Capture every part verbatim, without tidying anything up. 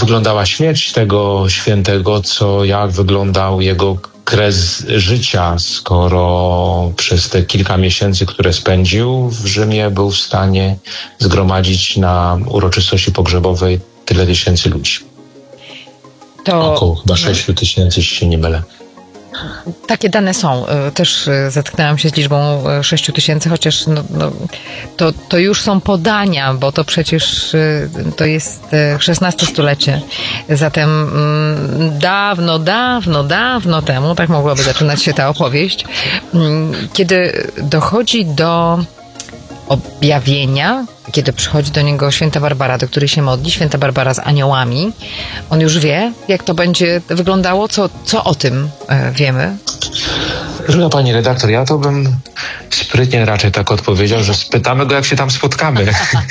wyglądała śmierć tego świętego, co jak wyglądał jego kres życia, skoro przez te kilka miesięcy, które spędził w Rzymie, był w stanie zgromadzić na uroczystości pogrzebowej tyle tysięcy ludzi. To... Około chyba sześciu tysięcy, jeśli się nie mylę. Takie dane są. Też zetknęłam się z liczbą sześciu tysięcy, chociaż no, no, to, to już są podania, bo to przecież to jest szesnaste stulecie. Zatem dawno, dawno, dawno temu, tak mogłaby zaczynać się ta opowieść, kiedy dochodzi do objawienia, kiedy przychodzi do niego święta Barbara, do której się modli, święta Barbara z aniołami. On już wie, jak to będzie wyglądało, co, co o tym e, wiemy? Droga pani redaktor, ja to bym sprytnie raczej tak odpowiedział, że spytamy go, jak się tam spotkamy.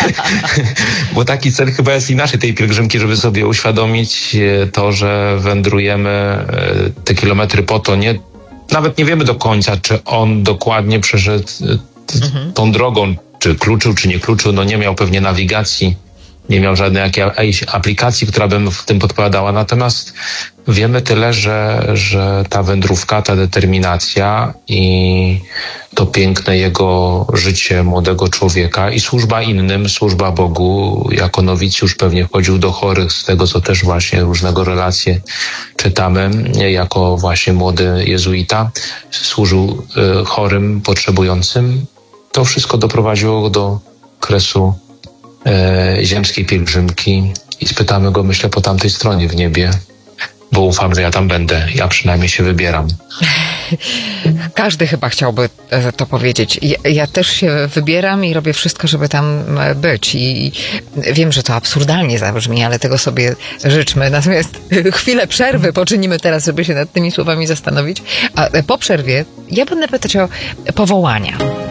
Bo taki cel chyba jest i naszej tej pielgrzymki, żeby sobie uświadomić to, że wędrujemy te kilometry po to, nie, nawet nie wiemy do końca, czy on dokładnie przeszedł mhm. tą drogą, czy kluczył, czy nie kluczył, no nie miał pewnie nawigacji, nie miał żadnej jakiejś aplikacji, która by mu w tym podpowiadała. Natomiast wiemy tyle, że, że ta wędrówka, ta determinacja i to piękne jego życie młodego człowieka i służba innym, służba Bogu, jako nowicjusz pewnie wchodził do chorych, z tego co też właśnie różnego relacje czytamy, jako właśnie młody jezuita, służył y, chorym, potrzebującym. To wszystko doprowadziło go do kresu e, ziemskiej pielgrzymki i spytamy go, myślę, po tamtej stronie w niebie, bo ufam, że ja tam będę. Ja przynajmniej się wybieram. Każdy chyba chciałby to powiedzieć. Ja, ja też się wybieram i robię wszystko, żeby tam być. I wiem, że to absurdalnie zabrzmi, ale tego sobie życzmy. Natomiast chwilę przerwy poczynimy teraz, żeby się nad tymi słowami zastanowić. A po przerwie ja będę pytać o powołania.